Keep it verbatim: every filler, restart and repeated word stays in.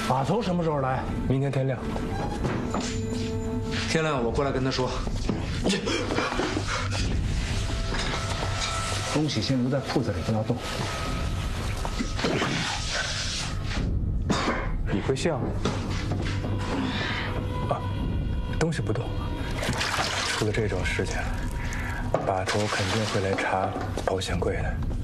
把头什么时候来？ 明天天亮。 天亮我过来跟他说。 东西先留在铺子里，不要动。 你会笑？啊，东西不动。出了这种事情，把头肯定会来查保险柜的。